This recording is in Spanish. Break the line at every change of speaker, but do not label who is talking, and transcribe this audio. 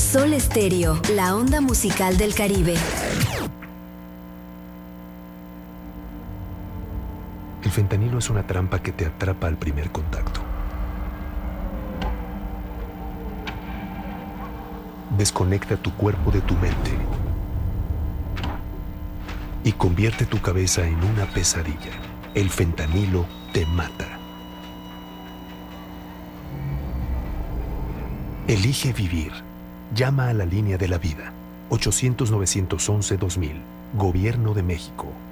Sol Estéreo, la onda musical del Caribe.
El fentanilo es una trampa que te atrapa al primer contacto. Desconecta tu cuerpo de tu mente y convierte tu cabeza en una pesadilla. El fentanilo te mata. Elige vivir. Llama a la línea de la vida. 800-911-2000. Gobierno de México.